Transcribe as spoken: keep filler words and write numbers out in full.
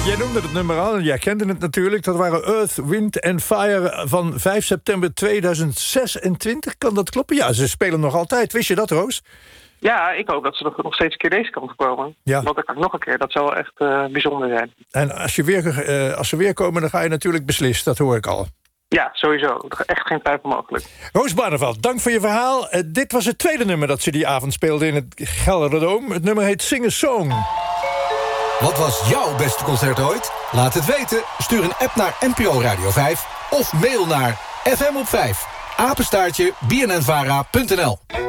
Jij noemde het nummer al en jij kende het natuurlijk. Dat waren Earth, Wind and Fire van vijf september tweeduizend zesentwintig. Kan dat kloppen? Ja, ze spelen nog altijd. Wist je dat, Roos? Ja, ik hoop dat ze nog, nog steeds een keer deze kant op komen. Ja. Want dan kan ik nog een keer. Dat zou wel echt uh, bijzonder zijn. En als, je weer, uh, als ze weer komen, dan ga je natuurlijk beslist. Dat hoor ik al. Ja, sowieso. Echt geen twijfel mogelijk. Roos Barneveld, dank voor je verhaal. Uh, dit was het tweede nummer dat ze die avond speelde in het Gelderdoom. Het nummer heet Sing a Song. Wat was jouw beste concert ooit? Laat het weten. Stuur een app naar N P O Radio vijf of mail naar f m op vijf apenstaartje b n n vara punt n l.